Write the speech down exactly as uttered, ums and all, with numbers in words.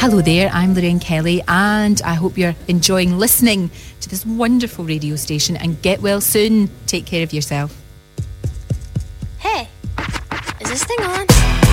Hello there, I'm Lorraine Kelly, and I hope you're enjoying listening to this wonderful radio station, and get well soon. Take care of yourself. Hey, is this thing on?